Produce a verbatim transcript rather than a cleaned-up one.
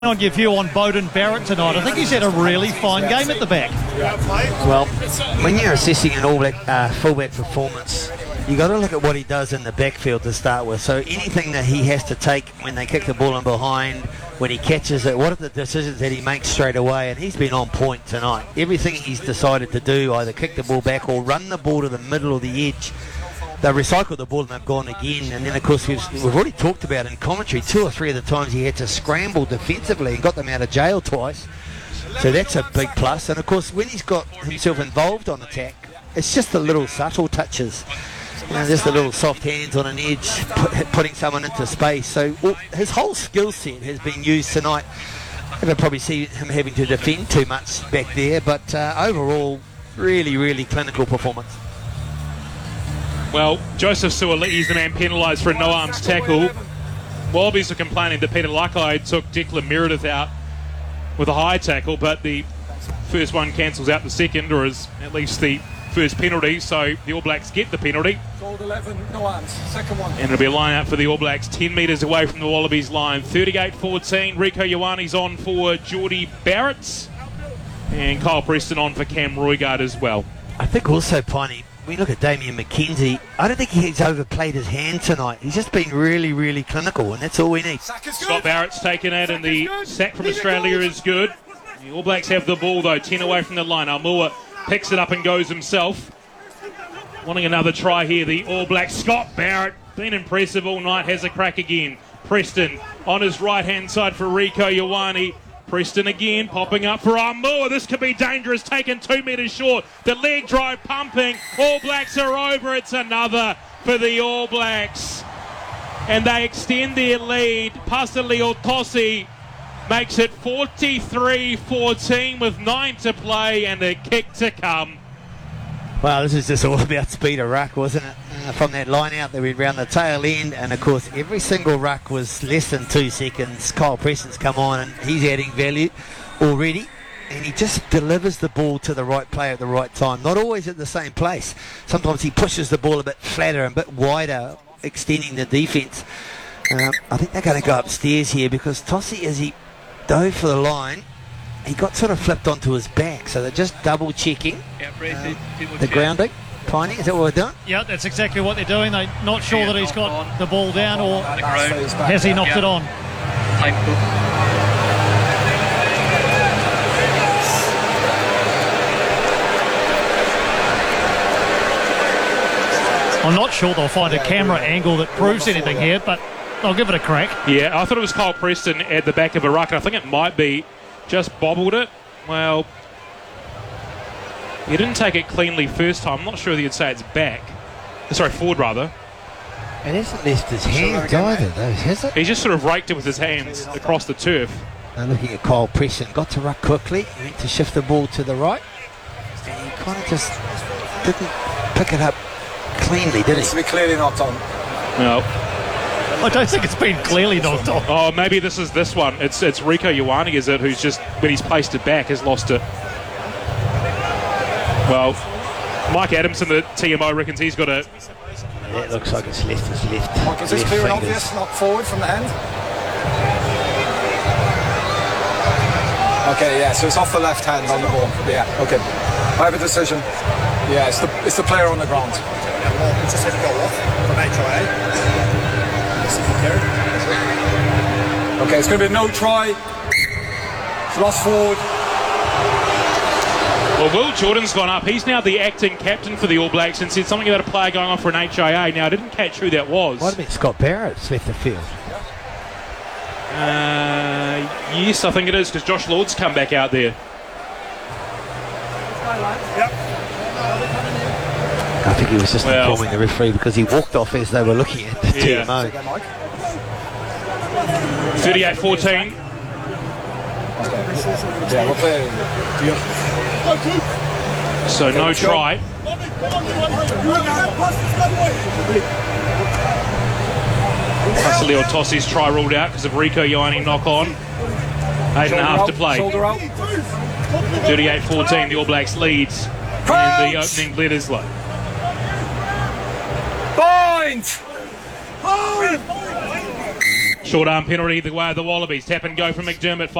On your view on Beauden Barrett tonight, I think he's had a really fine game at the back. Well, when you're assessing an All Black uh, fullback performance, you got to look at what he does in the backfield to start with. So anything that he has to take when they kick the ball in behind, when he catches it, what are the decisions that he makes straight away? And he's been on point tonight. Everything he's decided to do, either kick the ball back or run the ball to the middle or the edge. They've recycled the ball and they've gone again. And then, of course, we've, we've already talked about in commentary two or three of the times he had to scramble defensively and got them out of jail twice. So that's a big plus. And, of course, when he's got himself involved on attack, it's just the little subtle touches. You know, just the little soft hands on an edge, put, putting someone into space. So well, his whole skill set has been used tonight. I don't probably see him having to defend too much back there. But uh, overall, really, really clinical performance. Well, Joseph Suaalii is the man penalised for a no-arms tackle. Wallabies are complaining that Peter Lakai took Declan Meredith out with a high tackle, but the first one cancels out the second, or is at least the first penalty, so the All Blacks get the penalty. Gold eleven, no arms, second one. And it'll be a line out for the All Blacks, ten metres away from the Wallabies line. thirty-eight fourteen, Rieko Ioane's on for Jordie Barrett, and Kyle Preston on for Cam Roigard as well. I think also, Piney, we look at Damien McKenzie, I don't think he's overplayed his hand tonight. He's just been really, really clinical, and that's all we need. Scott Barrett's taken it, and the sack from Australia is good. The All Blacks have the ball, though, ten away from the line. Almua picks it up and goes himself. Wanting another try here, the All Blacks. Scott Barrett, been impressive all night, has a crack again. Preston on his right-hand side for Rieko Ioane. Preston again, popping up for Almua. This could be dangerous, taken two metres short. The leg drive pumping. All Blacks are over. It's another for the All Blacks. And they extend their lead. Pasaliao Tosi makes it forty-three fourteen with nine to play and a kick to come. Well, this is just all about speed of ruck, wasn't it? Uh, from that line out, they went round the tail end, and of course, every single ruck was less than two seconds. Kyle Preston's come on, and he's adding value already, and he just delivers the ball to the right player at the right time. Not always at the same place. Sometimes he pushes the ball a bit flatter and a bit wider, extending the defence. Um, I think they're going to go upstairs here because Tosi, as he dove for the line, he got sort of flipped onto his back, so they're just double checking um, the grounding. Piney, is that what we're doing? Yeah, that's exactly what they're doing. They're not sure that he's got the ball down, or has he knocked it on? I'm not sure they'll find a camera angle that proves anything here, but they'll give it a crack. Yeah, I thought it was Kyle Preston at the back of a ruck, and I think it might be just bobbled it. Well, he didn't take it cleanly first time. I'm not sure that you'd say it's back. Sorry, forward rather. It hasn't left his hands either, though, has it? He just sort of raked it with his hands across the turf. Now looking at Kyle Preston, got to ruck quickly, he went to shift the ball to the right, and he kind of just didn't pick it up cleanly, did he? It's to be clearly knocked on. No. I don't think it's been clearly knocked on. Oh, maybe this is this one. It's it's Rieko Ioane, is it, who's just, when he's placed it back, has lost it. Well, Mike Adamson, the T M O, reckons he's got a... That looks like it's left his left. Mike, is this clear and obvious? Knock forward from the hand? Okay, yeah, so it's off the left hand on the ball. Yeah, okay. I have a decision. Yeah, it's the, it's the player on the ground. Yeah, well, it's just had to go off from H I A. Okay, it's going to be no try. Thrust forward. Well, Will Jordan's gone up. He's now the acting captain for the All Blacks and said something about a player going off for an H I A. Now, I didn't catch who that was. Might have been Scott Barrett's left the field. Uh, yes, I think it is, because Josh Lord's come back out there. Yep. I think he was just well, informing the referee because he walked off as they were looking at the yeah. T M O. thirty-eight fourteen. Yeah, we're playing. So no try. Pasaliao Tosi's try ruled out because of Rieko Ioane knock on. Eight and a half to play. thirty-eight fourteen, the All Blacks leads in the opening Bledisloe. Point! Short arm penalty the way of the Wallabies. Tap and go from McDermott.